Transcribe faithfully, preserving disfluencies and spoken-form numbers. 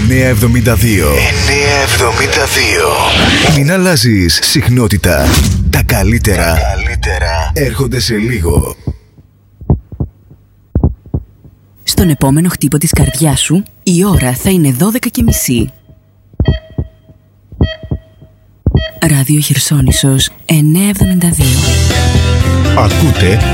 εννιακόσια εβδομήντα δύο. εννιακόσια εβδομήντα δύο. Μην αλλάζεις συχνότητα. Τα καλύτερα, Τα καλύτερα έρχονται σε λίγο. Στον επόμενο χτύπο της καρδιάς σου, η ώρα θα είναι δώδεκα και μισή. Ράδιο Χερσόνησος εννιακόσια εβδομήντα δύο. Ακούτε